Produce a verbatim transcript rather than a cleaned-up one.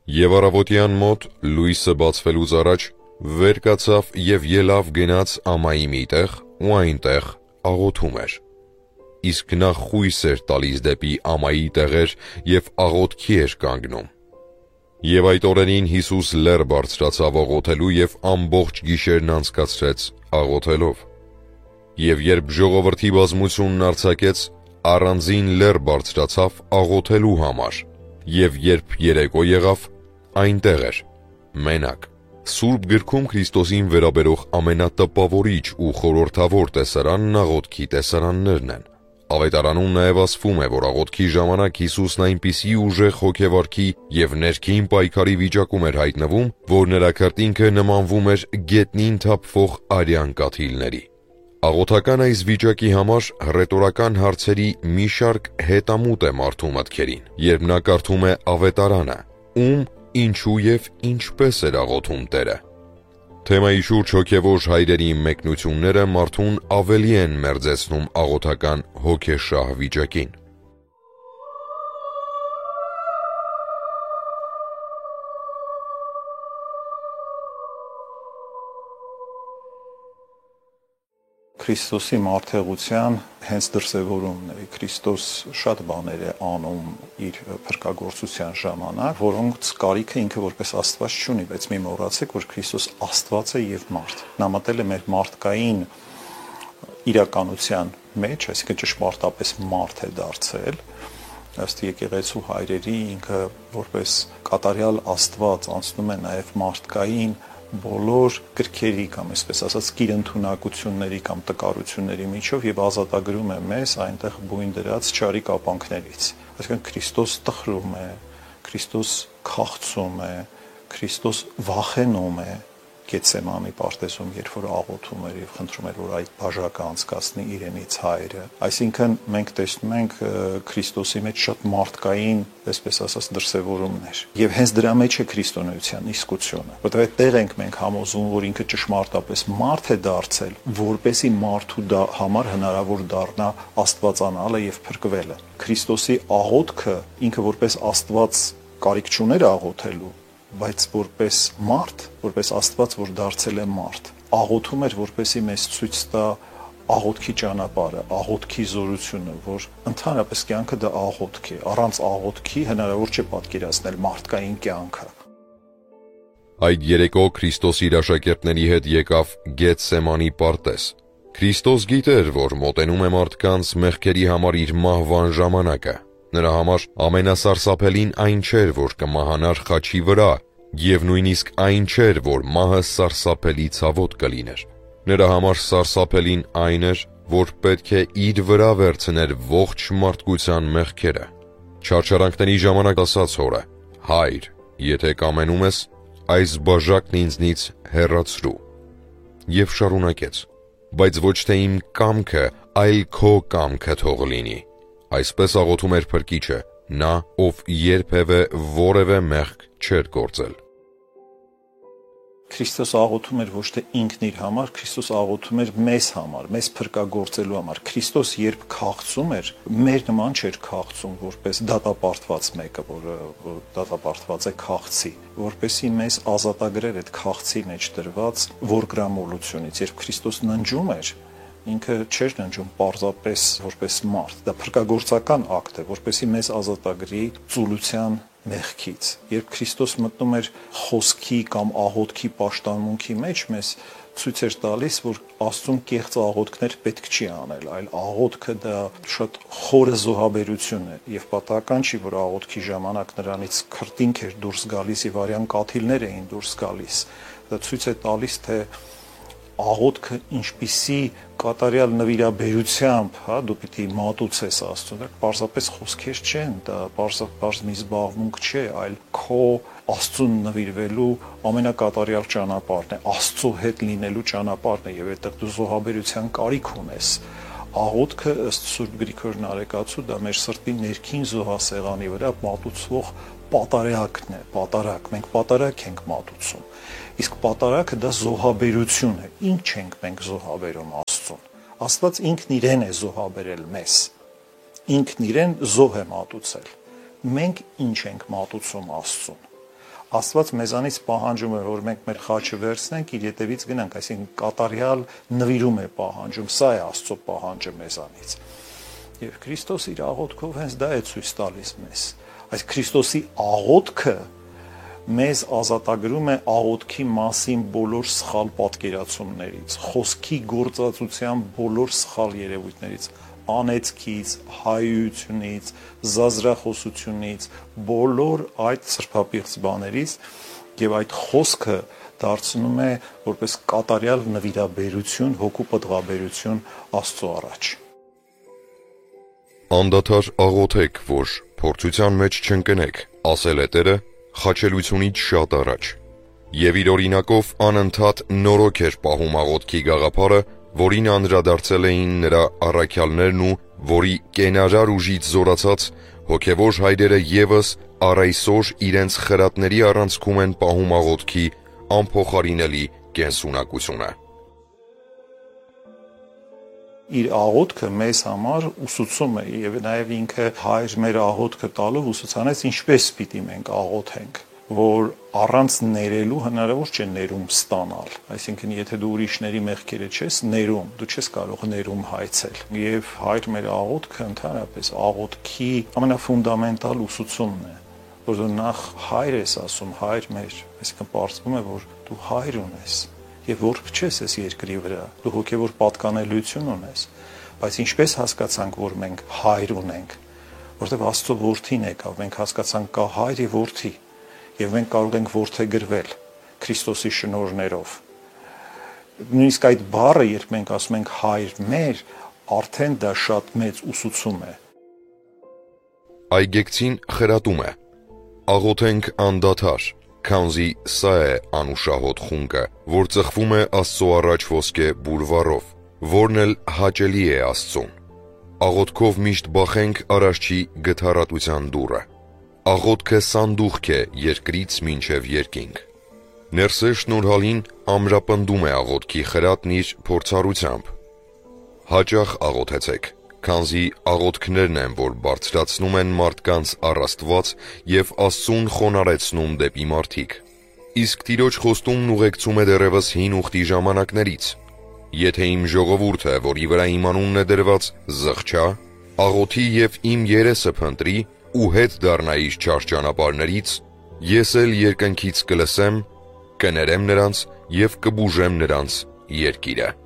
Եվ առավոտյան մոտ լույսը բացվելուց առաջ վեր կացավ և ելավ գնաց ամայի մի տեղ ու այնտեղ աղոթում էր։ Իսկ նա խույս էր տալիս դեպի ամայի տեղեր և աղոթքի էր կանգնում։ Եվ այդ օրերին Հիսուս լեռ բարձրացավ աղոթելու և ամբողջ գիշերն անցկացրեց աղոթելով։ Եվ երբ ժողովրդի բազմությունն արձակեց, առանձին լեռ բարձրացավ աղոթելու համար, և երբ երեկո եղավ, այնտեղ էր, մենակ։ Սուրբ գրքում Քրիստոսին վերաբերող ամենատպավորիչ ու խորհրդավոր տեսարանն աղոթքի տեսարաններն են։ Ավետարանում նաև ասվում է, որ աղոթքի ժամանակ Հիսուսն այնպիսի ուժեղ հոգեվարքի և ներքին պայքարի վիճակում էր հայտնվում, որ նրա քրտինքը նմանվում էր գետնին թափվող արյան կաթիլների։ Աղոթական այս վիճակի համար հռետորական հարցերի մի շարք հետամուտ է մարդու մտքերին, երբ նա կարդում է ավետարանը, ում, ինչու և ինչպես էր աղոթում Տերը։ Թեմայի շուրջ հոգևոր հայրերի մեկնությունները մարդուն ավելի են մերձեցնում աղոթական հոգեշահ վիճակին։ Քրիստոսի մարդեղության հենց դրսևորումն է։ Քրիստոս շատ բաներ է անում իր փրկagorցության ժամանակ, որոնց կարիքը ինքը որպես Աստված չունի, բայց մի մոռացեք, որ Քրիստոս Աստված է եւ մարդ։ Նա մտել է մեր մարդկային իրականության մեջ, այսինքն ճշմարտապես մարդ է դարձել։ Ըստ եկեղեցու հայրերի ինքը որպես կատարյալ Աստված անցնում է նաեւ մարդկային բոլոր գրքերի կամ այսպես ասած գիրընդունակությունների կամ տկարությունների միջով եւ ազատագրում է մեզ այնտեղ բույն դրած չարի կապանքներից։ Այսինքն Քրիստոս տխրում է, Քրիստոս քաղցում է, Քրիստոս վախենում է Գեթսեմանի պարտեզում, երբ որ աղոթում էր եւ խնդրում էր, որ այդ բաժակը անցկացնի իրենից հայրը։ Այսինքն մենք տեսնում ենք Քրիստոսի մեջ շատ մարդկային, այսպես ասած, դրսևորումներ։ Եվ հենց դրա մեջ է քրիստոնեության իսկությունը, որտեղ այդտեղ ենք մենք համոզվում, որ ինքը ճշմարտապես մարդ է դարձել, որպեսի մարդու դա համար հնարավոր դառնա աստվածանալը եւ փրկվելը։ Քրիստոսի աղոթքը ինքը որպես Աստված կարիք չուներ աղոթելու, բայց որպես մարդ, որպես Աստված, որ դարձել է մարդ, աղոթում էր, որպեսի մեզ ցույց տա աղոթքի ճանապարհը, աղոթքի զորությունը, որ ընդհանրապես կյանքը դա աղոթք է, առանց աղոթքի հնարավոր չէ պատկերացնել մարդկային կյանքը։ Այդ երեկո Քրիստոս իր աշակերտների հետ եկավ Գեթսեմանի պարտեզ։ Քրիստոս գիտեր, որ մոտենում է մարդկանց մեղքերի համար իր մահվան ժամանակը։ Նրա համար ամենասարսափելին այն չէր, որ կմահանար խաչի վրա, և նույնիսկ այն չէր, որ մահը սարսափելի ցավոտ կլիներ։ Նրա համար սարսափելին այն էր, որ պետք է իր վրա վերցներ ողջ մարդկության մեղքերը։ Չարչարանքների ժամանակ ասաց հորը. «Հայր, եթե կամենում ես, այս բաժակն ինձնից հեռացրու»։ Եվ շարունակեց. «Բայց ոչ թե իմ կամքը, այլ քո կամքը թող լինի»։ Այսպես աղոթում էր Փրկիչը, նա, ով երբևէ որևէ մեղք չէր գործել։ Քրիստոս աղոթում էր ոչ թե ինքն իր համար, Քրիստոս աղոթում էր մեզ համար, մեզ փրկagorցելու համար։ Քրիստոս երբ քաղցում էր, մեր նման չէր քաղցում որպես դատապարտված մեկը, որը դատապարտված է քաղցի, որպեսի մեզ ազատագրեր այդ քաղցի մեջ դրված ворգրամոլությունից։ Երբ Քրիստոս ննջում էր, ինքը չէր ննջում պարզապես որպես մարդ, դա փրկagorցական ակտ է, որպեսի մեզ ազատագրի ծուլության մեղքից։ Երբ Քրիստոս մտնում էր խոսքի կամ աղոթքի պաշտամունքի մեջ, մեզ ցույց էր տալիս, որ Աստծուն կեղծ աղոթքներ պետք չի անել, այլ աղոթքը դա շատ խորը զոհաբերություն է, եւ պատահական չի, որ աղոթքի ժամանակ նրանից քրտինք էր դուրս գալիս եւ արյան կաթիլներ էին դուրս գալիս։ Դա ցույց է տալիս, թե աղոթքը ինչպիսի կատարյալ նվիրաբերությամբ, հա, դու պիտի մատուցես Աստծուն, դա պարզապես խոսքեր չեն, դա պարզ մի զբաղմունք չէ, այլ քո Աստծուն նվիրվելու ամենակատարյալ ճանապարհն է, Աստծո հետ լինելու ճանապարհն է, եւ այդտեղ դու զոհաբերության կարիք ունես։ Աղոթքը ըստ Սուրբ Գրիգոր Նարեկացու դա մեր սրտի ներքին զոհասեղանի վրա մատուցվող պատարակն է, պատարակ, մենք պատարակ ենք մատուցում։ Իսկ պատարակը դա զոհաբերություն է։ Ինչ ենք մենք զոհաբերում Աստծուն։ Աստված ինքն իրեն է զոհաբերել մեզ։ Ինքն իրեն զոհ է մատուցել։ Մենք ինչ ենք մատուցում Աստծուն։ Աստված մեզանից պահանջում է, որ մենք մեր խաչը վերցնենք, իր ետևից գնանք, այսինքն կատարյալ նվիրում է պահանջում, սա է Աստծո պահանջը մեզանից։ Եվ Քրիստոս իր աղոթքով հենց դա է ցույց տալիս մեզ։ Այս Քրիստոսի աղոթքը մեզ ազատագրում է աղոթքի մասին բոլոր սխալ պատկերացումներից, խոսքի գործածության բոլոր սխալ երևույթներից, անեծքից, հայությունից, զազրախոսությունից, բոլոր այդ սրբապիղծ բաներից, եւ այդ խոսքը դարձնում է որպես կատարյալ նվիրաբերություն, հոգու պտղաբերություն Աստծո առաջ։ Անդադար աղոթեք, որ փորձության մեջ չընկնեք, ասել է Տերը խաչելությունից շատ առաջ, եւ իր օրինակով անընդհատ նորոգ էր պահում աղոթքի գաղափարը, որին անդրադարձել էին նրա առաքյալներն ու որի կենարար ուժից զորացած հոգևոր հայրերը եւս առ այսօր իրենց խրատների առանցքում են պահում աղոթքի անփոխարինելի կենսունակությունը։ Իր աղոթքը մեզ համար ուսուցում է եւ նաեւ ինքը հայր մեր աղոթքը տալով ուսուցանեց ինչպես պիտի մենք աղոթենք, որ առանց ներելու հնարավոր չէ ներում ստանալ, այսինքն եթե դու ուրիշների մեղքերը չես ներում, դու չես կարող ներում հայցել։ Եվ հայր մեր աղոթքը ընդհանրապես աղոթքի ամենաֆունդամենտալ ուսուցումն է, որ դու նախ հայր ես ասում, հայր մեր, այսինքն պարզվում է, որ դու հայր ունես եւ որբ չես այս երկրի վրա, դու հոգեոր պատկանելիություն ունես, բայց ինչպես հասկացանք, որ մենք հայր ունենք, որտեղ Աստծո որդին եկավ, մենք հասկացանք կա հայր եւ որդի, եւ մենք կարող ենք որդեգրվել Քրիստոսի շնորհներով։ Նույնիսկ այդ բառը, երբ մենք ասում ենք հայր մեր, արդեն դա շատ մեծ ուսուցում է։ Այգեկցին խրատում է. աղոթենք անդադար, քանզի սա է անուշահոտ խունկը, որ ծխվում է Աստծո առաջ ոսկե բուրվարով, որն էլ հաճելի է Աստծուն։ Աղոթքով միշտ բախենք Արարչի գթառատության դուռը։ Աղոթքը սանդուղք է երկրից մինչև երկինք։ Ներսե շնորհալին ամրապնդում է աղոթքի խրատն իր փորձառությամբ։ Հաճախ աղոթեցեք, քանզի աղոթքներն են, որ բարձրացնում են մարդկանց առ Աստված եւ Աստծուն խոնարհեցնում դեպի մարդիկ։ Իսկ Տիրոջ խոստումն ուղեկցում է դեռևս հին ուխտի ժամանակներից։ Եթե իմ ժողովուրդը, որի վրա իմ անունն է դրված, զղջա, աղոթի եւ իմ երեսը փնտրի ու հետ դառնա իր չար ճանապարհներից, ես էլ երկնքից կլսեմ, կներեմ նրանց եւ կբուժեմ նրանց երկիրը։